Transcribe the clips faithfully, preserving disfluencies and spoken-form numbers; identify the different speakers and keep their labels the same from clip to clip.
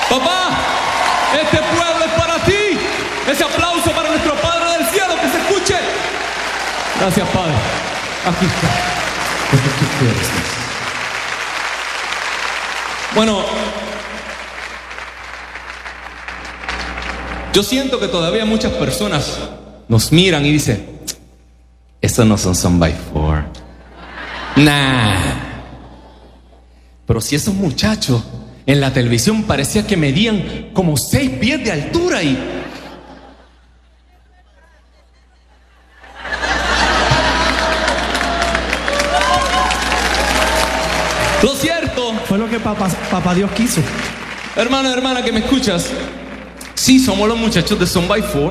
Speaker 1: Papá, este pueblo es para ti. Ese aplauso para nuestro Padre del cielo, que se escuche. Gracias, Padre. Aquí está. Porque tú quieres. Bueno, yo siento que todavía muchas personas nos miran y dicen, esos no son Son by Four. Nah. Pero si esos muchachos en la televisión parecía que medían como seis pies de altura y... Lo cierto...
Speaker 2: Fue lo que papá, papá Dios quiso.
Speaker 1: Hermano, hermana, que me escuchas, sí, somos los muchachos de Son by Four.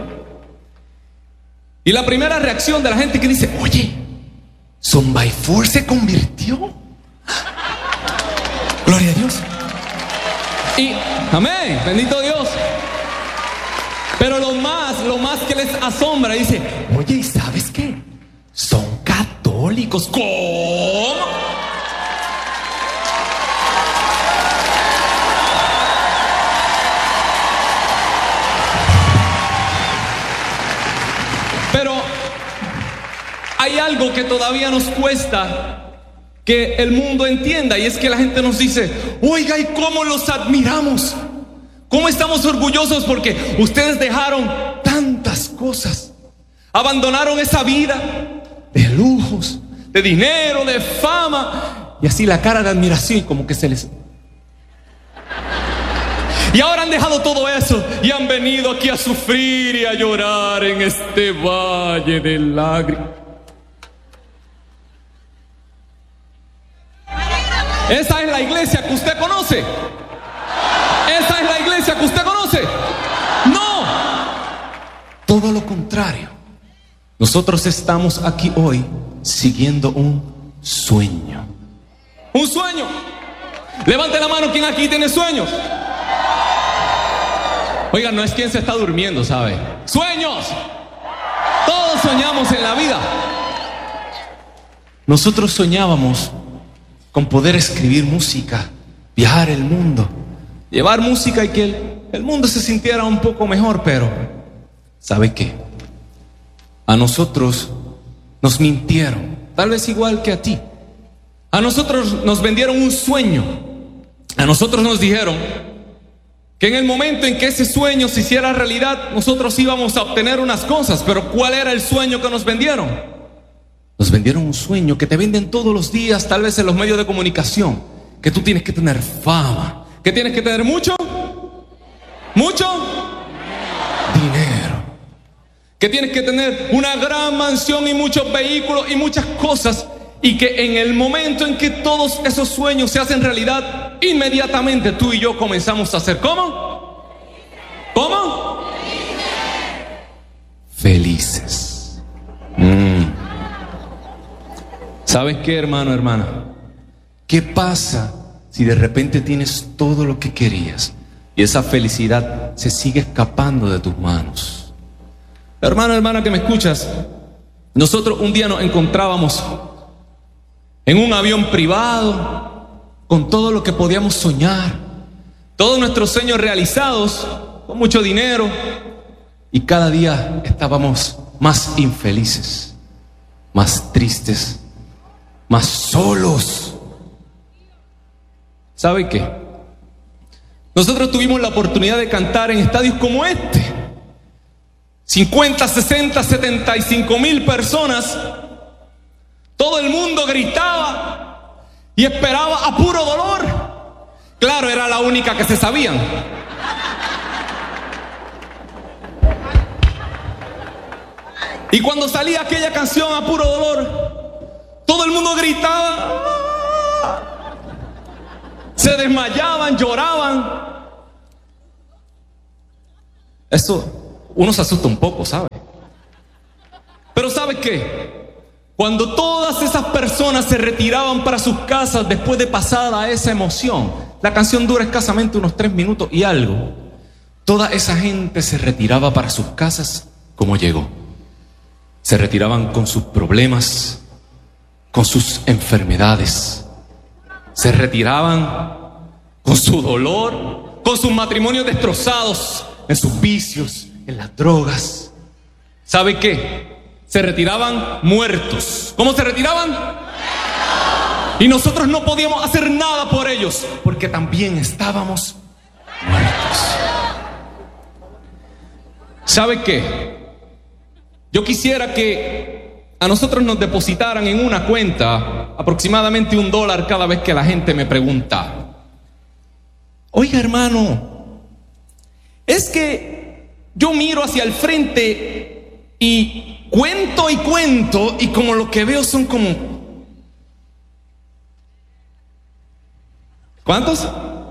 Speaker 1: Y la primera reacción de la gente que dice, oye, Son by Four se convirtió. Gloria a Dios. Y, amén, bendito Dios. Pero lo más, lo más que les asombra, dice, oye, ¿y sabes qué? Son católicos. ¿Cómo? Pero hay algo que todavía nos cuesta que el mundo entienda, y es que la gente nos dice, oiga, ¿y cómo los admiramos? ¿Cómo estamos orgullosos? Porque ustedes dejaron tantas cosas, abandonaron esa vida de lujos, de dinero, de fama, y así la cara de admiración como que se les... Y ahora han dejado todo eso y han venido aquí a sufrir y a llorar en este valle de lágrimas. ¿Esa es la iglesia que usted conoce? ¿Esa es la iglesia que usted conoce? No. Todo lo contrario. Nosotros estamos aquí hoy siguiendo un sueño. Un sueño. Levante la mano quien aquí tiene sueños. Oiga, no es quien se está durmiendo, ¿sabe? ¡Sueños! Todos soñamos en la vida. Nosotros soñábamos con poder escribir música, viajar el mundo, llevar música y que el, el mundo se sintiera un poco mejor, pero ¿sabe qué? A nosotros nos mintieron, tal vez igual que a ti. A nosotros nos vendieron un sueño. A nosotros nos dijeron que en el momento en que ese sueño se hiciera realidad, nosotros íbamos a obtener unas cosas. Pero ¿cuál era el sueño que nos vendieron? Nos vendieron un sueño que te venden todos los días, tal vez en los medios de comunicación, que tú tienes que tener fama, que tienes que tener mucho, mucho dinero, que tienes que tener una gran mansión y muchos vehículos y muchas cosas, y que en el momento en que todos esos sueños se hacen realidad, inmediatamente tú y yo comenzamos a hacer ¿cómo? ¿Cómo? Felices. Mm. ¿Sabes qué, hermano, hermana? ¿Qué pasa si de repente tienes todo lo que querías y esa felicidad se sigue escapando de tus manos? Hermano, hermana que me escuchas, nosotros un día nos encontrábamos en un avión privado con todo lo que podíamos soñar, todos nuestros sueños realizados, con mucho dinero, y cada día estábamos más infelices, más tristes, más solos. ¿Sabe qué? Nosotros tuvimos la oportunidad de cantar en estadios como este, cincuenta, sesenta, setenta y cinco mil personas. Todo el mundo gritaba y esperaba a puro dolor. Claro, era la única que se sabían. Y cuando salía aquella canción a puro dolor, todo el mundo gritaba, se desmayaban, lloraban. Eso, uno se asusta un poco, ¿sabe? Pero ¿sabe qué? Cuando todas esas personas se retiraban para sus casas después de pasada esa emoción, la canción dura escasamente unos tres minutos y algo, toda esa gente se retiraba para sus casas como llegó. Se retiraban con sus problemas, con sus enfermedades, se retiraban con su dolor, con sus matrimonios destrozados, en sus vicios, en las drogas. ¿Sabe qué? Se retiraban muertos. ¿Cómo se retiraban? ¡Muertos! Y nosotros no podíamos hacer nada por ellos, porque también estábamos muertos. ¿Sabe qué? Yo quisiera que a nosotros nos depositaran en una cuenta aproximadamente un dólar cada vez que la gente me pregunta: oiga, hermano, es que yo miro hacia el frente y cuento y cuento y como lo que veo son como... ¿Cuántos?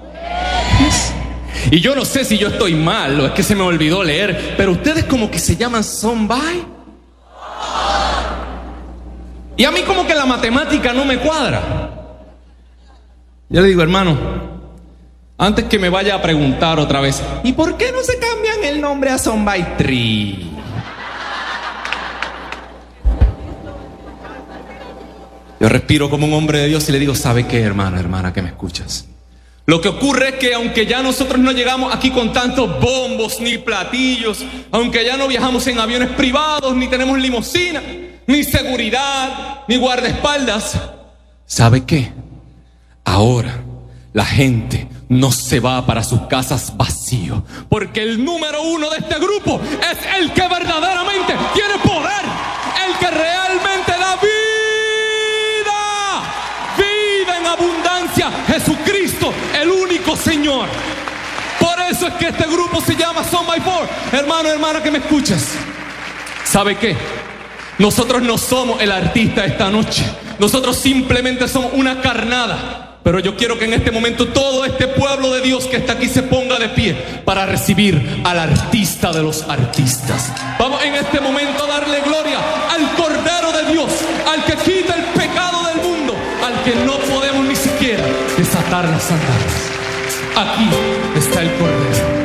Speaker 1: Y yo no sé si yo estoy mal o es que se me olvidó leer, pero ustedes como que se llaman Somebody. Y a mí como que la matemática no me cuadra. Yo le digo, hermano, antes que me vaya a preguntar otra vez, ¿y por qué no se cambian el nombre a Somebody Tree? Yo respiro como un hombre de Dios y le digo, ¿sabe qué, hermano, hermana, que me escuchas? Lo que ocurre es que aunque ya nosotros no llegamos aquí con tantos bombos ni platillos, aunque ya no viajamos en aviones privados, ni tenemos limusina, ni seguridad, ni guardaespaldas, ¿sabe qué? Ahora la gente no se va para sus casas vacío, porque el número uno de este grupo es el que verdaderamente tiene poder, el que realmente da vida. Abundancia, Jesucristo, el único Señor. Por eso es que este grupo se llama Son by Four. Hermano, hermana que me escuchas, ¿sabe qué? Nosotros no somos el artista esta noche. Nosotros simplemente somos una carnada. Pero yo quiero que en este momento todo este pueblo de Dios que está aquí se ponga de pie para recibir al artista de los artistas. Vamos en este momento a darle gloria al Cordero de Dios, al que quita el pecado del mundo, al que no podemos ni siquiera desatar las sandalias. Aquí está el Cordero.